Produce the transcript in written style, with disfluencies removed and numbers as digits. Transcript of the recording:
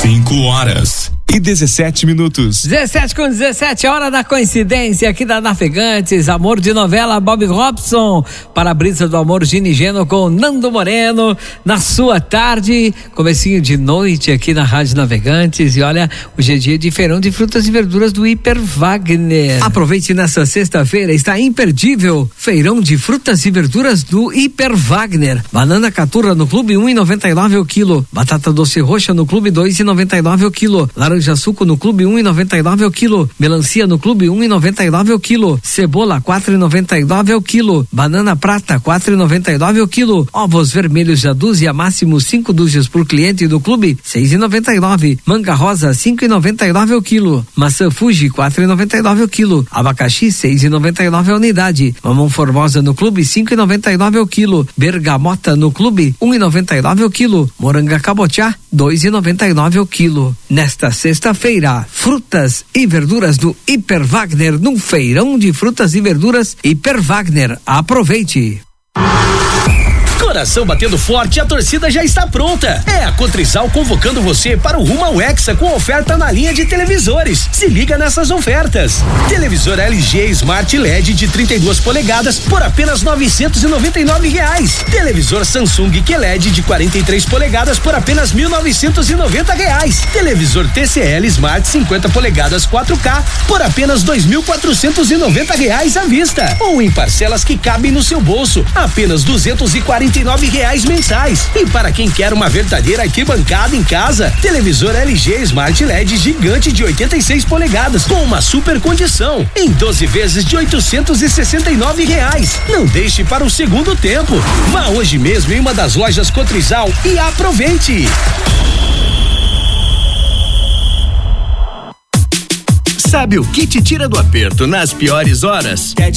5:17. 17:17, hora da coincidência aqui da Navegantes, amor de novela, Bob Robson, para-brisa do amor, Gini Geno com Nando Moreno, na sua tarde, comecinho de noite aqui na Rádio Navegantes. E olha, hoje é dia de feirão de frutas e verduras do Hiper Wagner. Aproveite nessa sexta-feira, está imperdível, feirão de frutas e verduras do Hiper Wagner. Banana caturra no clube 1,99 o quilo, batata doce roxa no clube 2,99 o quilo, laranja suco no clube 1,99 o quilo, melancia no clube 1,99 o quilo, cebola 4,99 o quilo, banana prata 4,99 o quilo, ovos vermelhos a dúzia, máximo 5 dúzias por cliente do clube 6,99, manga rosa 5,99 o quilo, maçã Fuji 4,99 o quilo, abacaxi 6,99 a unidade, mamão formosa no clube 5,99 o quilo, bergamota no clube 1,99 o quilo, moranga cabotiá 2,99 o quilo. Nesta sexta-feira, frutas e verduras do Hiper Wagner, num feirão de frutas e verduras Hiper Wagner. Aproveite! Coração batendo forte, a torcida já está pronta. É a Cotrizal convocando você para o rumo ao Hexa com oferta na linha de televisores. Se liga nessas ofertas. Televisor LG Smart LED de 32 polegadas por apenas R$999. Televisor Samsung QLED de 43 polegadas por apenas R$1.990. Televisor TCL Smart 50 polegadas 4K por apenas R$2.490 à vista. Ou em parcelas que cabem no seu bolso, apenas R$249 mensais. E para quem quer uma verdadeira arquibancada em casa, televisor LG Smart LED gigante de 86 polegadas com uma super condição em 12 vezes de R$869. Não deixe para o segundo tempo. Vá hoje mesmo em uma das lojas Cotrizal e aproveite. Sabe o que te tira do aperto nas piores horas?